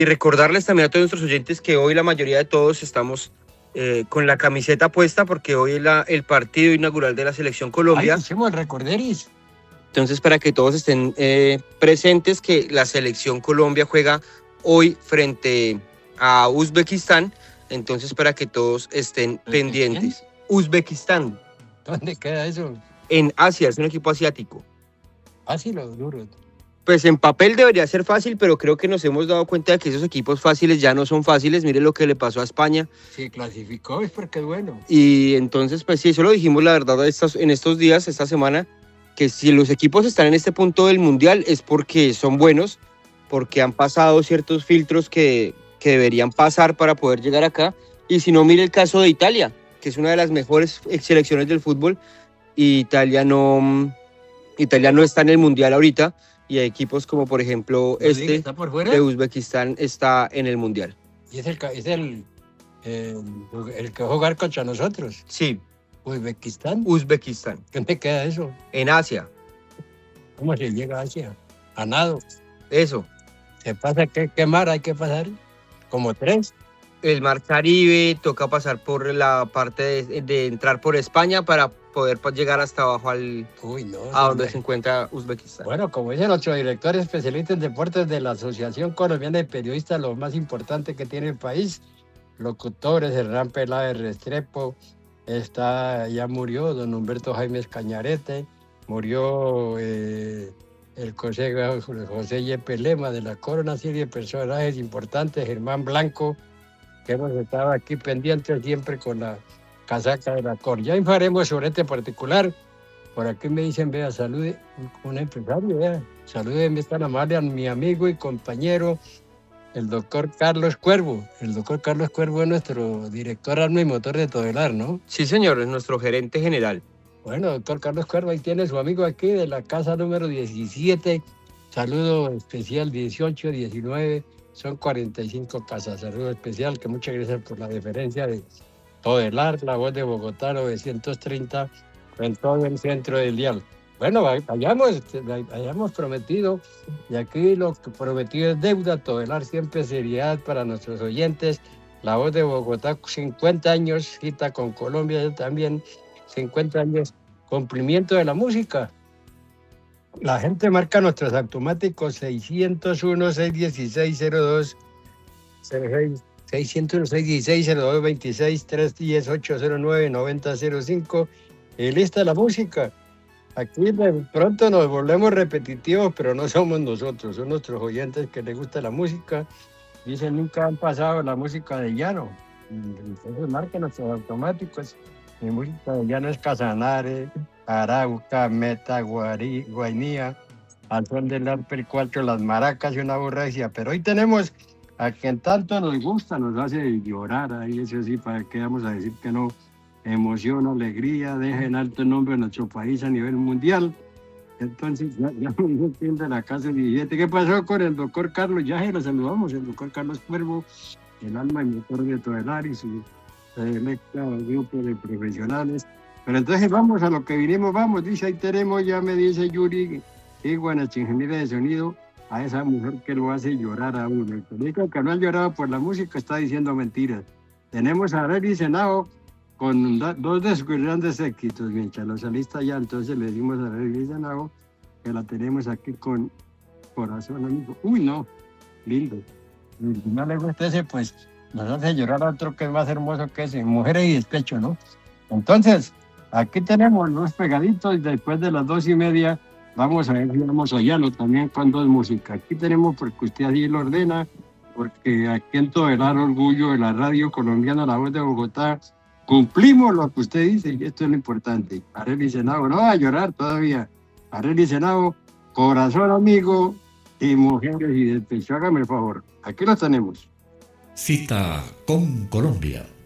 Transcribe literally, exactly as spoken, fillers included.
Y recordarles también a todos nuestros oyentes que hoy la mayoría de todos estamos eh, con la camiseta puesta porque hoy es la, el partido inaugural de la Selección Colombia. Ay, hicimos el recorderis. Entonces, para que todos estén eh, presentes, que la Selección Colombia juega hoy frente a Uzbekistán. Entonces, para que todos estén pendientes. ¿Quién? Uzbekistán. ¿Dónde queda eso? En Asia, es un equipo asiático. Fácil o duro. Pues en papel debería ser fácil, pero creo que nos hemos dado cuenta de que esos equipos fáciles ya no son fáciles. Mire lo que le pasó a España. Si clasificó es porque es bueno. Y entonces, pues sí, eso lo dijimos la verdad estos, en estos días, esta semana, que si los equipos están en este punto del Mundial es porque son buenos, porque han pasado ciertos filtros que, que deberían pasar para poder llegar acá. Y si no, mire el caso de Italia, que es una de las mejores selecciones del fútbol, y Italia no, Italia no está en el Mundial ahorita. Y hay equipos como, por ejemplo, ¿No este está por fuera? de Uzbekistán está en el Mundial. Y es el, es el, eh, el que va a jugar contra nosotros. Sí. Uzbekistán. Uzbekistán. ¿Dónde queda eso? En Asia. ¿Cómo se llega a Asia? A nado. Eso. ¿Se pasa qué, qué mar hay que pasar? Como tres. El Mar Caribe, toca pasar por la parte de, de entrar por España para poder llegar hasta abajo al, Uy, no, a donde no. se encuentra Uzbekistán. Bueno, como dice nuestro director especialista en deportes de la Asociación Colombiana de Periodistas, lo más importante que tiene el país, locutores, Hernán Peláez Restrepo, está, ya murió don Humberto Jaime Cañarete, murió eh, el José, José Yepe Lema de la Corona, serie de personajes importantes, Germán Blanco, que hemos estado aquí pendientes siempre con la casaca de la Cor. Ya informaremos sobre este particular. Por aquí me dicen, vea, salude, un empresario, vea, salúdeme tan amable a mi amigo y compañero, el doctor Carlos Cuervo. El doctor Carlos Cuervo es nuestro director arma y motor de Todelar, ¿no? Sí, señor, es nuestro gerente general. Bueno, doctor Carlos Cuervo, ahí tiene su amigo aquí de la casa número diecisiete. Saludo especial dieciocho, diecinueve, son cuarenta y cinco casas. Saludo especial, que muchas gracias por la deferencia de Todelar, la voz de Bogotá, novecientos treinta, en todo el centro del dial. Bueno, hayamos, hayamos prometido, y aquí lo que prometido es deuda, Todelar siempre seriedad para nuestros oyentes. La voz de Bogotá, cincuenta años, cita con Colombia, yo también, cincuenta años, cumplimiento de la música. La gente marca nuestros automáticos seiscientos uno, seiscientos dieciséis, cero dos, cero seis, seiscientos uno, seiscientos dieciséis, cero dos, veintiséis, trescientos diez, ochocientos nueve, noventa cero cinco. Y lista la música. Aquí de pronto nos volvemos repetitivos, pero no somos nosotros, son nuestros oyentes que les gusta la música. Dicen, nunca han pasado la música de llano. Entonces marquen nuestros automáticos. Mi música de llano es Casanare, Arauca, Meta, Guarí, Guainía, al son del arpe, el cuatro, las maracas y una borracia. Pero hoy tenemos a quien tanto nos gusta, nos hace llorar ahí, eso sí, para qué vamos a decir que no. Emoción, alegría, deja en alto el nombre de nuestro país a nivel mundial. Entonces, ya, ya me dijo quién de la casa diecisiete. ¿Qué pasó con el doctor Carlos? Ya se lo saludamos, el doctor Carlos Cuervo, el alma y motor de Todelar y su selecta grupo de profesionales. Pero entonces vamos a lo que vinimos, vamos, dice, ahí tenemos, ya me dice Yuri, igual nuestra ingeniera de sonido, a esa mujer que lo hace llorar a uno. El único que no ha llorado por la música está diciendo mentiras. Tenemos a Arely Senao, con dos de sus grandes éxitos, mientras los solistas ya, entonces le dimos a Arely Senao, que la tenemos aquí con Corazón Amigo. Uy, no, lindo. Si no le gusta ese, pues nos hace llorar a otro que es más hermoso que ese, Mujeres y Despecho, ¿no? Entonces, aquí tenemos los pegaditos, y después de las dos y media, vamos a ver si vamos a Llano también con dos músicas. Aquí tenemos, porque usted así lo ordena, porque aquí en Todelar, orgullo de la radio colombiana, La Voz de Bogotá, cumplimos lo que usted dice, y esto es lo importante. Arely Senao, no va a llorar todavía. Arely Senao, Corazón Amigo y Mujeres y Despecho. Hágame el favor, aquí lo tenemos. Cita con Colombia.